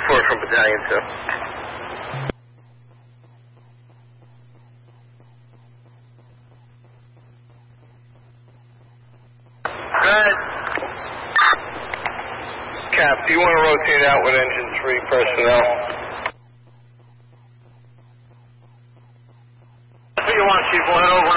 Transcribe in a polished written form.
report from Battalion 2. Good. Cap, do you want to rotate out with Engine 3 personnel? What do you want, Chief? One over